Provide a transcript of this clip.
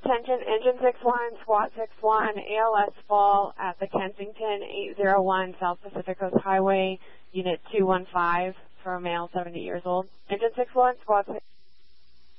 Attention, Engine 6-1, SWAT 6-1, ALS fall at the Kensington 801 South Pacific Coast Highway, Unit 215 for a male 70 years old. Engine 6-1, SWAT 6